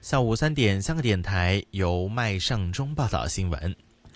下午3点，香港电台由麦尚中报道新闻。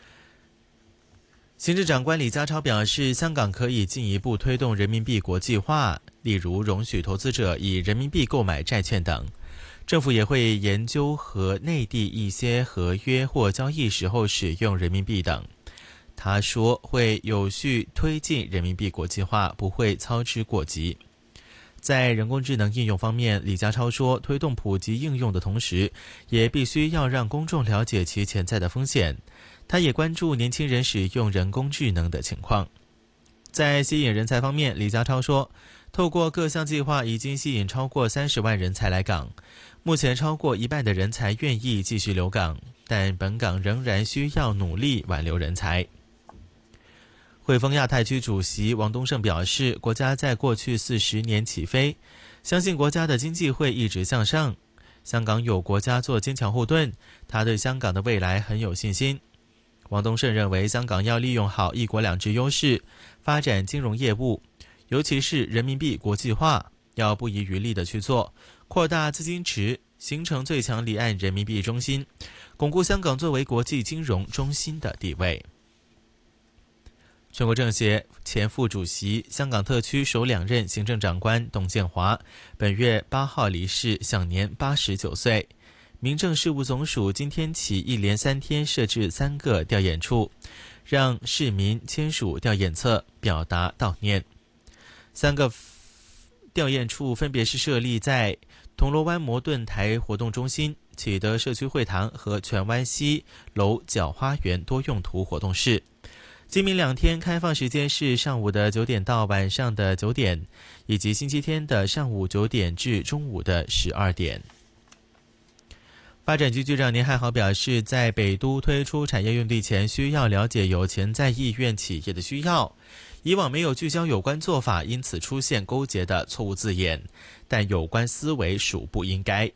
行政长官李家超表示，香港可以进一步推动人民币国际化，例如容许投资者以人民币购买债券等。政府也会研究和内地一些合约或交易时候使用人民币等。他说会有序推进人民币国际化，不会操之过急。在人工智能应用方面，李家超说，推动普及应用的同时，也必须要让公众了解其潜在的风险。他也关注年轻人使用人工智能的情况。在吸引人才方面，李家超说，透过各项计划已经吸引超过30万人才来港，目前超过1半的人才愿意继续留港，但本港仍然需要努力挽留人才。汇丰亚太区主席王东胜表示，国家在过去40年起飞，相信国家的经济会一直向上。香港有国家做坚强后盾，他对香港的未来很有信心。王东胜认为，香港要利用好一国两制优势，发展金融业务，尤其是人民币国际化，要不遗余力地去做，扩大资金池，形成最强离岸人民币中心，巩固香港作为国际金融中心的地位。全国政协前副主席、香港特区首2任行政长官董建华本月8号离世，享年89岁。民政事务总署今天起一连3天设置3个吊唁处，让市民签署吊唁册，表达悼念。3个吊唁处分别是设立在铜锣湾摩顿台活动中心、启德社区会堂和荃湾西楼角花园多用途活动室。今明2天开放时间是上午的9点到晚上的9点，以及星期天的上午9点至中午的12点。发展局局长年汉豪表示，在北都推出产业用地前，需要了解有潜在意愿企业的需要。以往没有聚焦有关做法，因此出现勾结的错误字眼，但有关思维属不应该。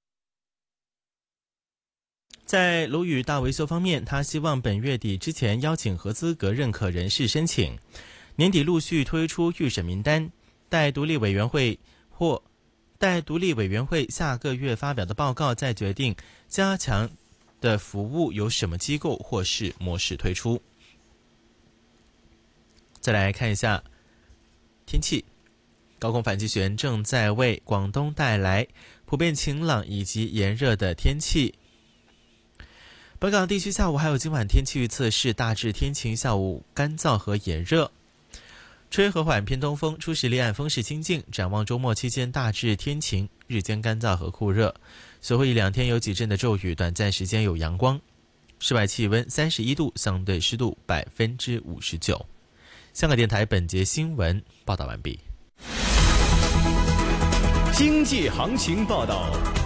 在楼宇大维修方面，他希望本月底之前邀请合资格认可人士申请，年底陆续推出预审名单，待独立委员会下个月发表的报告，再决定加强的服务由什么机构或是模式推出。再来看一下天气，高空反气旋正在为广东带来普遍晴朗以及炎热的天气。本港地区下午还有今晚天气预测是大致天晴，下午干燥和炎热，吹和缓偏东风，初时离岸风势清劲。展望周末期间大致天晴，日间干燥和酷热，随后1-2天有几阵的骤雨，短暂时间有阳光。室外气温31度，相对湿度59%。香港电台本节新闻报道完毕。 经济行情报道。